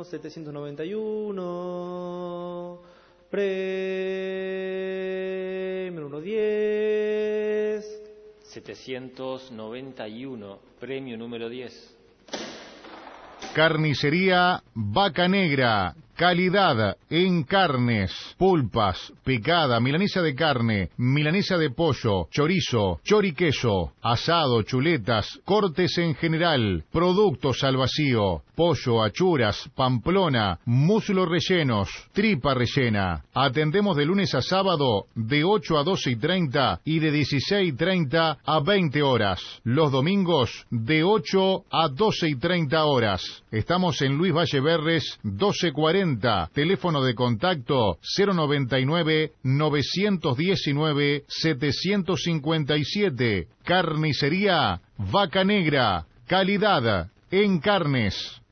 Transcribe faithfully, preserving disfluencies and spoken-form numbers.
setecientos noventa y uno, premio número diez. setecientos noventa y uno, premio número diez. Carnicería Vaca Negra, calidad en carnes, pulpas, picada, milanesa de carne, milanesa de pollo, chorizo, choriqueso, asado, chuletas, cortes en general, productos al vacío, pollo, achuras, pamplona, muslo rellenos, tripa rellena. Atendemos de lunes a sábado de ocho a doce y treinta y de dieciséis y treinta a veinte horas. Los domingos de ocho a doce y treinta horas. Estamos en Luis Valle Berres doce cuarenta, teléfono de contacto cero noventa y nueve, novecientos diecinueve, setecientos cincuenta y siete. Carnicería Vaca Negra, calidad en carnes.